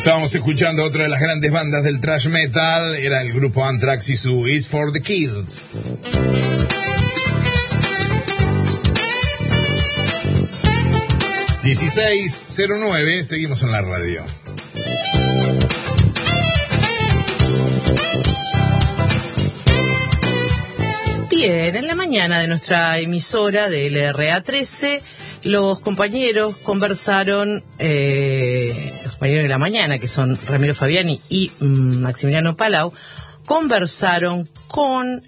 Estábamos escuchando otra de las grandes bandas del thrash metal, era el grupo Anthrax y su It's for the Kids. ...16:09, seguimos en la radio. Bien, en la mañana de nuestra emisora de LRA13, los compañeros conversaron, los compañeros de la mañana, que son Ramiro Fabiani y Maximiliano Palau, conversaron con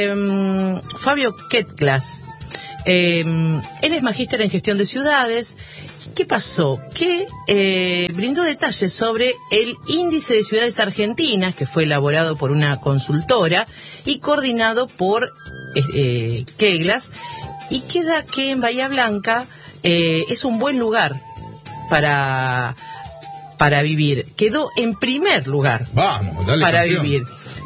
Fabio Ketglas. Él es magíster en gestión de ciudades. ¿Qué pasó? Que brindó detalles sobre el índice de ciudades argentinas, que fue elaborado por una consultora y coordinado por Ketglas, y queda que en Bahía Blanca es un buen lugar para vivir. Quedó en primer lugar. Vamos, dale, para campeón. vivir.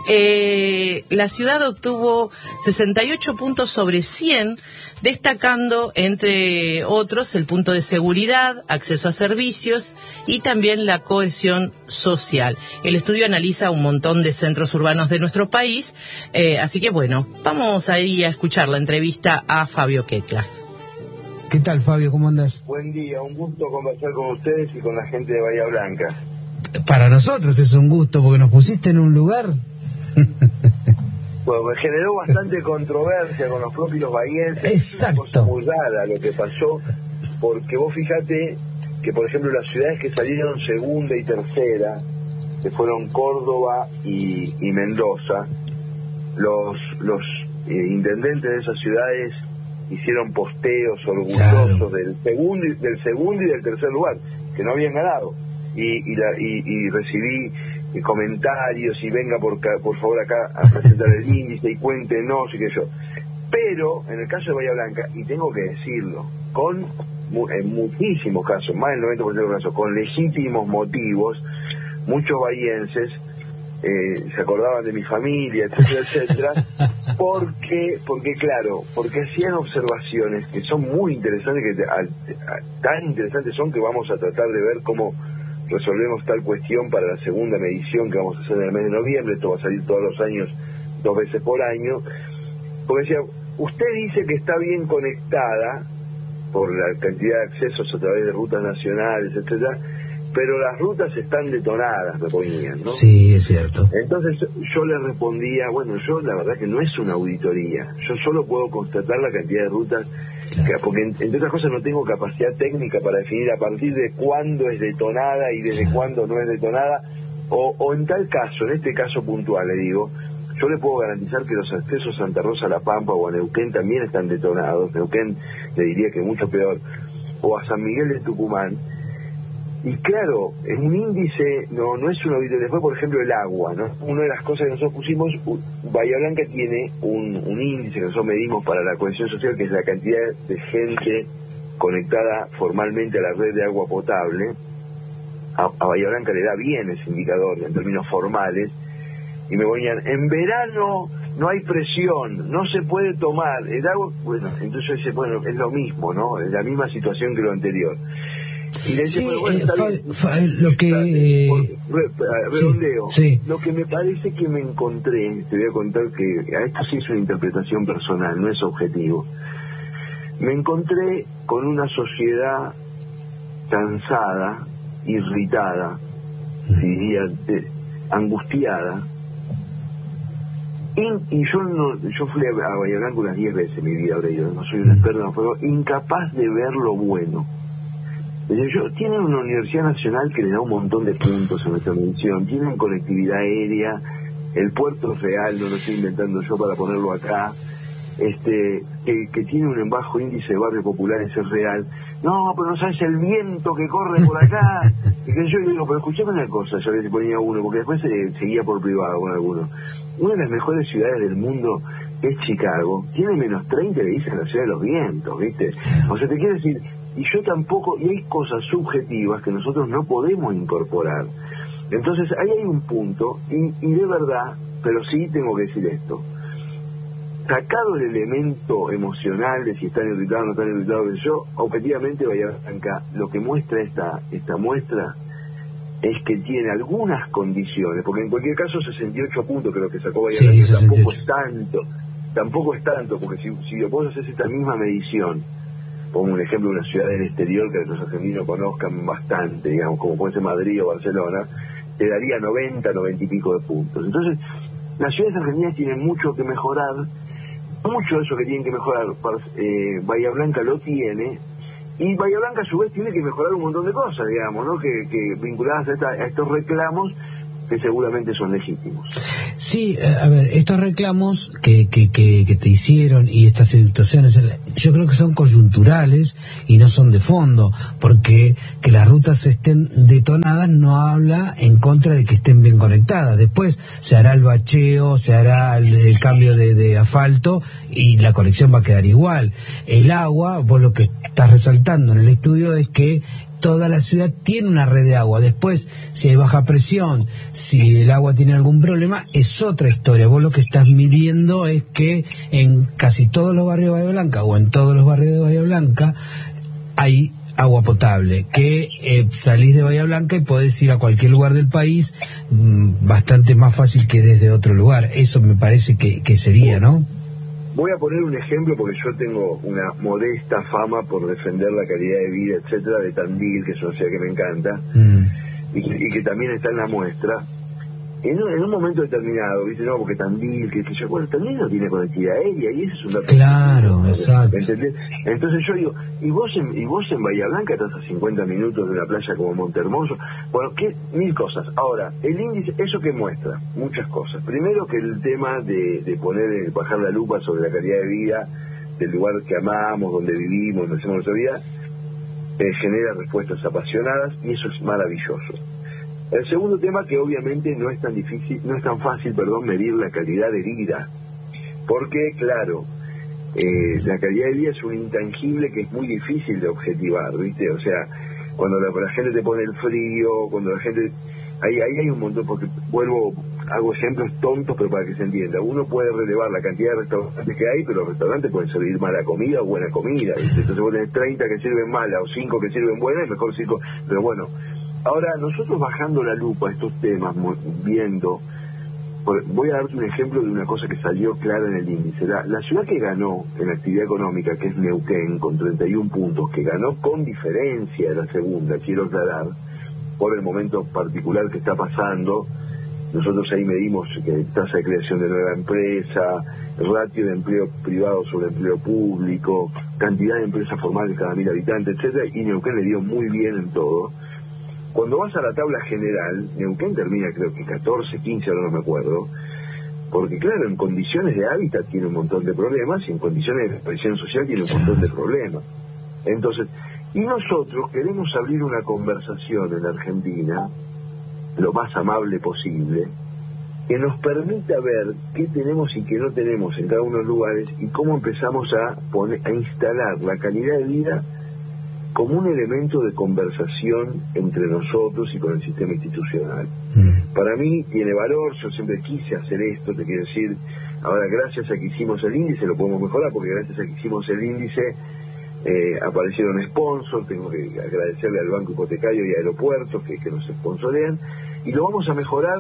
La ciudad obtuvo 68 puntos sobre 100, destacando, entre otros, el punto de seguridad, acceso a servicios y también la cohesión social. El estudio analiza un montón de centros urbanos de nuestro país, así que bueno, vamos ahí a escuchar la entrevista a Fabio Ketglas. ¿Qué tal, Fabio? ¿Cómo andas? Buen día, un gusto conversar con ustedes y con la gente de Bahía Blanca. Para nosotros es un gusto, porque nos pusiste en un lugar... Bueno, me generó bastante controversia con los propios bahienses. Exacto. Es una cosa muy rara lo que pasó, porque vos fíjate que, por ejemplo, las ciudades que salieron segunda y tercera, que fueron Córdoba y Mendoza, los intendentes de esas ciudades hicieron posteos orgullosos del segundo y del tercer lugar, que no habían ganado. Y recibí comentarios y venga por favor acá a presentar el índice y cuéntenos y qué yo. Pero en el caso de Bahía Blanca, y tengo que decirlo, en muchísimos casos, más del 90% de los casos, con legítimos motivos, muchos bahienses se acordaban de mi familia, etcétera, etcétera, porque hacían observaciones que son muy interesantes, tan interesantes son que vamos a tratar de ver cómo resolvemos tal cuestión para la segunda medición que vamos a hacer en el mes de noviembre. Esto va a salir todos los años, 2 veces por año. Porque decía, usted dice que está bien conectada por la cantidad de accesos a través de rutas nacionales, etcétera, pero las rutas están detonadas, me ponían, ¿no? Sí, es cierto. Entonces yo le respondía, bueno, yo la verdad que no es una auditoría, yo solo puedo constatar la cantidad de rutas, porque entre otras cosas no tengo capacidad técnica para definir a partir de cuándo es detonada y desde cuándo no es detonada, o en tal caso, en este caso puntual, le digo, yo le puedo garantizar que los accesos a Santa Rosa, La Pampa o a Neuquén también están detonados. Neuquén le diría que mucho peor, o a San Miguel de Tucumán. Y claro, en un índice no es una auditoría. Después, por ejemplo, el agua, ¿no? Una de las cosas que nosotros pusimos, Bahía Blanca tiene un índice que nosotros medimos para la cohesión social, que es la cantidad de gente conectada formalmente a la red de agua potable. A Bahía Blanca le da bien ese indicador en términos formales, y me ponían, en verano no hay presión, no se puede tomar el agua. Bueno, entonces yo decía, bueno, es lo mismo, ¿no? Es la misma situación que lo anterior. Y le decía, Sí, bueno, lo que... redondeo. Sí. Lo que me parece que me encontré, te voy a contar que esto sí es una interpretación personal, no es objetivo. Me encontré con una sociedad cansada, irritada, diría, angustiada. Y yo fui a Bahía Blanca unas 10 veces en mi vida, ahora yo no soy un experto en fuego, incapaz de ver lo bueno. Tienen una universidad nacional que le da un montón de puntos a nuestra medición, tienen conectividad aérea, el puerto es real, no lo estoy inventando yo para ponerlo acá, que tiene un bajo índice de barrios populares, es real. No, pero no sabes el viento que corre por acá. Y que yo digo, pero escuchame una cosa, yo le ponía uno, porque después seguía por privado con alguno. Una de las mejores ciudades del mundo es Chicago, tiene menos 30, le dicen la ciudad de los vientos, ¿viste? O sea, te quiero decir, y yo tampoco, y hay cosas subjetivas que nosotros no podemos incorporar. Entonces, ahí hay un punto, y de verdad, pero sí tengo que decir esto, sacado el elemento emocional de si están irritados o no están irritados, yo, objetivamente, Bahía Blanca, lo que muestra esta muestra es que tiene algunas condiciones, porque en cualquier caso 68 puntos creo que sacó Bahía Sí, Blanca, 68. tampoco es tanto, porque si vos haces esta misma medición, pongo un ejemplo de una ciudad del exterior que los argentinos conozcan bastante, digamos, como puede ser Madrid o Barcelona, te daría 90 y pico de puntos. Entonces, las ciudades argentinas tienen mucho que mejorar, mucho de eso que tienen que mejorar, Bahía Blanca lo tiene, y Bahía Blanca a su vez tiene que mejorar un montón de cosas, digamos, ¿no? Que vinculadas a estos reclamos que seguramente son legítimos. Sí, a ver, estos reclamos que te hicieron y estas situaciones, yo creo que son coyunturales y no son de fondo, porque que las rutas estén detonadas no habla en contra de que estén bien conectadas. Después se hará el bacheo, se hará el cambio de asfalto y la conexión va a quedar igual. El agua, vos lo que estás resaltando en el estudio es que toda la ciudad tiene una red de agua. Después, si hay baja presión, si el agua tiene algún problema, es otra historia. Vos lo que estás midiendo es que en casi todos los barrios de Bahía Blanca, o en todos los barrios de Bahía Blanca, hay agua potable, que salís de Bahía Blanca y podés ir a cualquier lugar del país bastante más fácil que desde otro lugar. Eso me parece que sería, ¿no? Voy a poner un ejemplo porque yo tengo una modesta fama por defender la calidad de vida, etcétera, de Tandil, que es una ciudad que me encanta, y que también está en la muestra. En un momento determinado, ¿viste? No, porque Tandil, que yo, bueno, Tandil no tiene conectividad aérea, y ese es un dato. Claro, exacto. ¿Entendés? Entonces yo digo, ¿y vos en Bahía Blanca estás a 50 minutos de una playa como Montehermoso? Bueno, mil cosas. Ahora, el índice, ¿eso qué muestra? Muchas cosas. Primero que el tema de bajar la lupa sobre la calidad de vida del lugar que amamos, donde vivimos, donde hacemos nuestra vida, genera respuestas apasionadas, y eso es maravilloso. El segundo tema, que obviamente no es tan fácil, medir la calidad de vida, porque claro, la calidad de vida es un intangible que es muy difícil de objetivar, ¿viste? O sea, cuando la gente te pone el frío, cuando la gente... Ahí hay un montón, porque hago ejemplos tontos, pero para que se entienda. Uno puede relevar la cantidad de restaurantes que hay, pero los restaurantes pueden servir mala comida o buena comida, ¿viste? Entonces vos tenés 30 que sirven mala o 5 que sirven buena, y mejor 5, pero bueno. Ahora, nosotros bajando la lupa a estos temas, viendo, voy a darte un ejemplo de una cosa que salió clara en el índice. La ciudad que ganó en actividad económica, que es Neuquén, con 31 puntos, que ganó con diferencia de la segunda, quiero aclarar, por el momento particular que está pasando. Nosotros ahí medimos tasa de creación de nueva empresa, ratio de empleo privado sobre empleo público, cantidad de empresas formales cada 1000 habitantes, etcétera, y Neuquén le dio muy bien en todo. Cuando vas a la tabla general, Neuquén termina creo que 14, 15, ahora no me acuerdo, porque claro, en condiciones de hábitat tiene un montón de problemas, y en condiciones de presión social tiene un montón de problemas. Entonces, y nosotros queremos abrir una conversación en la Argentina, lo más amable posible, que nos permita ver qué tenemos y qué no tenemos en cada uno de los lugares, y cómo empezamos a instalar la calidad de vida como un elemento de conversación entre nosotros y con el sistema institucional. Para mí tiene valor, yo siempre quise hacer esto, te quiero decir, ahora gracias a que hicimos el índice lo podemos mejorar, porque gracias a que hicimos el índice aparecieron sponsors, tengo que agradecerle al Banco Hipotecario y a Aeropuertos que nos sponsorean, y lo vamos a mejorar.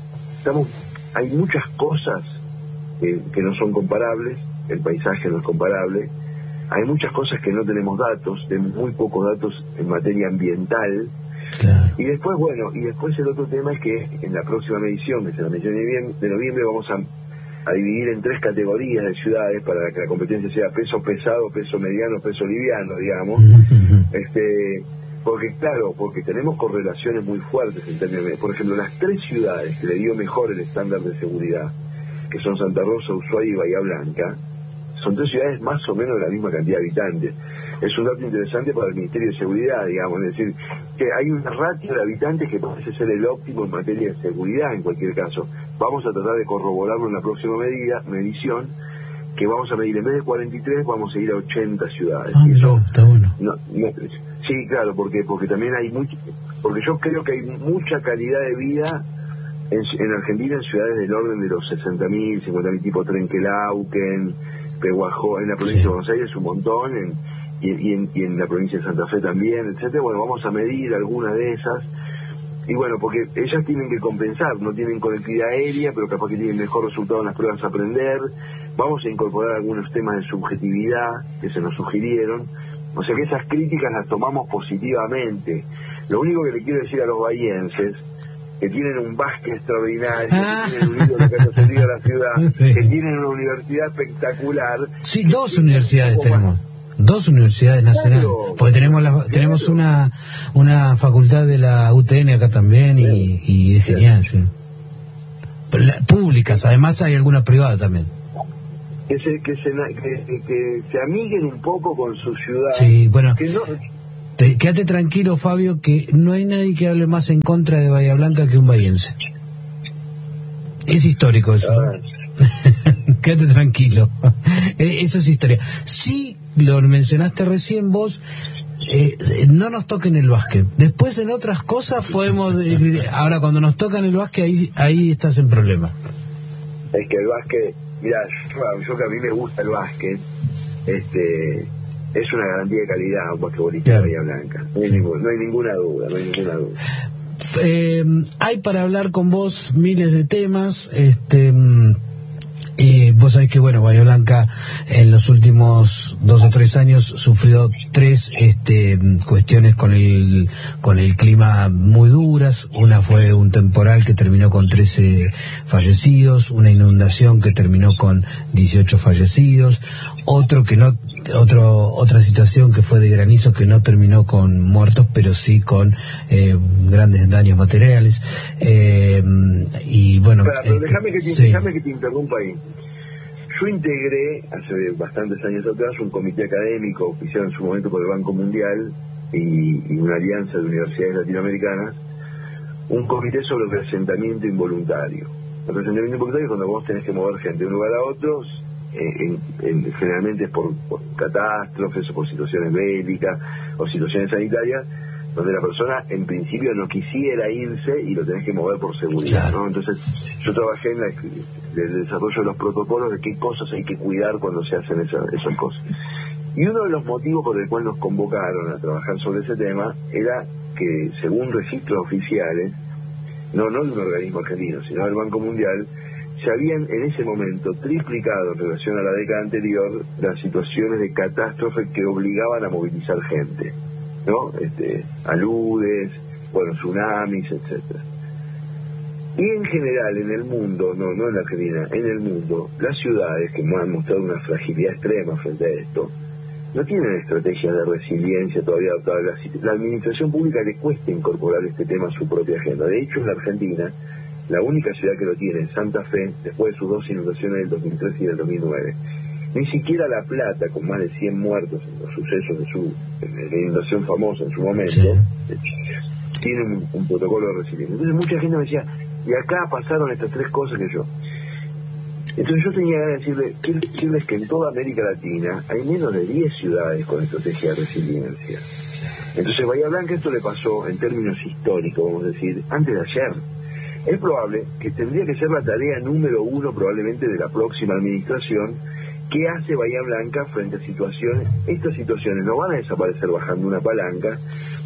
Hay muchas cosas que no son comparables, el paisaje no es comparable, hay muchas cosas que no tenemos datos, tenemos muy pocos datos en materia ambiental. Claro. Y después, el otro tema es que en la próxima medición, que es la medición de noviembre, vamos a dividir en 3 categorías de ciudades para que la competencia sea peso pesado, peso mediano, peso liviano, digamos. Porque tenemos correlaciones muy fuertes en términos de, por ejemplo, las 3 ciudades que le dio mejor el estándar de seguridad, que son Santa Rosa, Ushuaia y Bahía Blanca, son 3 ciudades más o menos de la misma cantidad de habitantes. Es un dato interesante para el Ministerio de Seguridad, digamos, es decir, que hay una ratio de habitantes que parece ser el óptimo en materia de seguridad en cualquier caso. Vamos a tratar de corroborarlo en la próxima medición, que vamos a medir en vez de 43, vamos a ir a 80 ciudades. Y eso está bueno. Sí, claro, porque también hay porque yo creo que hay mucha calidad de vida en Argentina, en ciudades del orden de los 60.000, 50.000, tipo Trenquelauquen, Pehuajó, en la provincia de Buenos Aires un montón, y en la provincia de Santa Fe también, etcétera. Bueno, vamos a medir algunas de esas, Y bueno, porque ellas tienen que compensar, no tienen conectividad aérea, pero capaz que tienen mejor resultado en las pruebas a aprender. Vamos a incorporar algunos temas de subjetividad que se nos sugirieron. O sea que esas críticas las tomamos positivamente. Lo único que le quiero decir a los bahienses, que tienen un básquet extraordinario, que tienen un ídolo que ha trascendido a la ciudad, Sí. que tienen una universidad espectacular. Sí, dos universidades tenemos. Dos universidades nacionales, Claro. porque tenemos una facultad de la UTN acá también y es genial, sí. Públicas, además hay alguna privada también. Que se amiguen un poco con su ciudad. Sí, bueno, Que no, quédate tranquilo, Fabio, que no hay nadie que hable más en contra de Bahía Blanca que un bahiense. Es histórico eso. Quédate tranquilo. Eso es historia. Sí, lo mencionaste recién vos, no nos toquen el básquet. Después en otras cosas podemos... ahora cuando nos tocan el básquet, ahí estás en problema. es que el básquet, mira, yo que a mí me gusta el básquet, es una garantía de calidad un basquetbolista de Bahía Blanca. No hay ninguna duda. Hay para hablar con vos miles de temas. Vos sabés que, bueno, Bahía Blanca en los últimos 2 o 3 años sufrió 3 cuestiones con el clima muy duras. Una fue un temporal que terminó con 13 fallecidos, una inundación que terminó con 18 fallecidos, otra situación que fue de granizo que no terminó con muertos, pero sí con grandes daños materiales. Y bueno, pero déjame que te interrumpa ahí. Yo integré hace bastantes años atrás un comité académico oficiado en su momento por el Banco Mundial y una alianza de universidades latinoamericanas, un comité sobre el reasentamiento involuntario. El reasentamiento involuntario es cuando vos tenés que mover gente de un lugar a otro, generalmente es por catástrofes o por situaciones bélicas o situaciones sanitarias, donde la persona en principio no quisiera irse y lo tenés que mover por seguridad, ¿no? Entonces yo trabajé en el desarrollo de los protocolos de qué cosas hay que cuidar cuando se hacen esas cosas. Y uno de los motivos por el cual nos convocaron a trabajar sobre ese tema era que, según registros oficiales, no de un organismo argentino, sino del Banco Mundial, se habían en ese momento triplicado en relación a la década anterior las situaciones de catástrofe que obligaban a movilizar gente, ¿no? Aludes, tsunamis, etcétera. Y en general en el mundo, no en la Argentina, en el mundo, las ciudades que han mostrado una fragilidad extrema frente a esto, no tienen estrategias de resiliencia todavía adoptadas. La administración pública le cuesta incorporar este tema a su propia agenda. De hecho, en la Argentina, la única ciudad que lo tiene es Santa Fe, después de sus 2 inundaciones del 2003 y del 2009. Ni siquiera La Plata, con más de 100 muertos en los sucesos de la inundación famosa en su momento, tiene un protocolo de resiliencia. Entonces mucha gente me decía, y acá pasaron estas 3 cosas que yo. Entonces yo tenía ganas de decirles que en toda América Latina hay menos de 10 ciudades con estrategia de resiliencia. Entonces Bahía Blanca esto le pasó en términos históricos, vamos a decir, antes de ayer. Es probable que tendría que ser la tarea número 1 probablemente de la próxima administración. ¿Qué hace Bahía Blanca frente a situaciones? Estas situaciones no van a desaparecer bajando una palanca.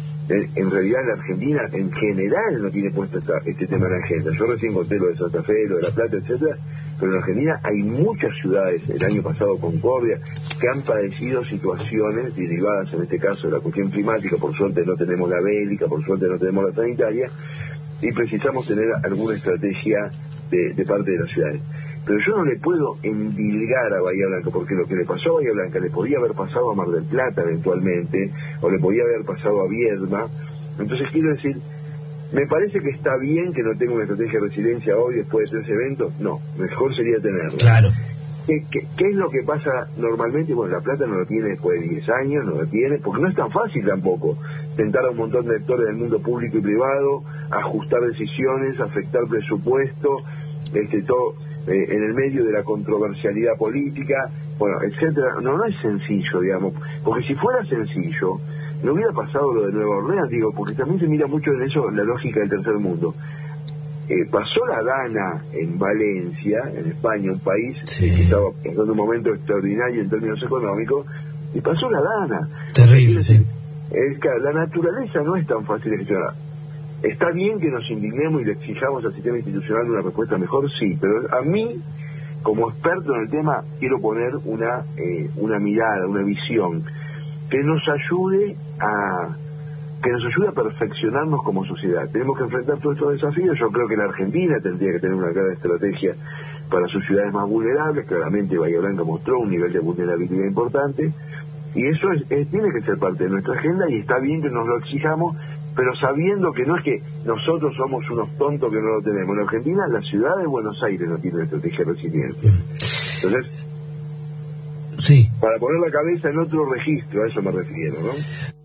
En realidad la Argentina en general no tiene puesto este tema en la agenda. Yo recién conté lo de Santa Fe, lo de La Plata, etcétera, pero en Argentina hay muchas ciudades, el año pasado Concordia, que han padecido situaciones derivadas en este caso de la cuestión climática. Por suerte no tenemos la bélica, por suerte no tenemos la sanitaria, y precisamos tener alguna estrategia de parte de las ciudades. Pero yo no le puedo endilgar a Bahía Blanca, porque lo que le pasó a Bahía Blanca le podía haber pasado a Mar del Plata eventualmente, o le podía haber pasado a Viedma. Entonces quiero decir, me parece que está bien que no tenga una estrategia de resiliencia hoy después de ese evento. No, mejor sería tenerla. Claro. ¿Qué es lo que pasa normalmente? Bueno, La Plata no lo tiene después de 10 años, no lo tiene, porque no es tan fácil tampoco tentar a un montón de actores del mundo público y privado, ajustar decisiones, afectar presupuesto, todo en el medio de la controversialidad política, etcétera. No es sencillo, digamos, porque si fuera sencillo, no hubiera pasado lo de Nueva Orleans, porque también se mira mucho en eso la lógica del tercer mundo. Pasó la Dana en Valencia, en España, un país que estaba en un momento extraordinario en términos económicos, y pasó la Dana. Terrible, sí. La naturaleza no es tan fácil de gestionar. Está bien que nos indignemos y le exijamos al sistema institucional una respuesta mejor, sí, pero a mí, como experto en el tema, quiero poner una mirada, una visión que nos ayude a perfeccionarnos como sociedad. Tenemos que enfrentar todos estos desafíos. Yo creo que la Argentina tendría que tener una clara estrategia para sus ciudades más vulnerables. Claramente Bahía Blanca mostró un nivel de vulnerabilidad importante, y eso tiene que ser parte de nuestra agenda, y está bien que nos lo exijamos, pero sabiendo que no es que nosotros somos unos tontos que no lo tenemos. En Argentina, la ciudad de Buenos Aires no tiene estrategia de resiliencia. Entonces, sí, para poner la cabeza en otro registro, a eso me refiero, ¿no?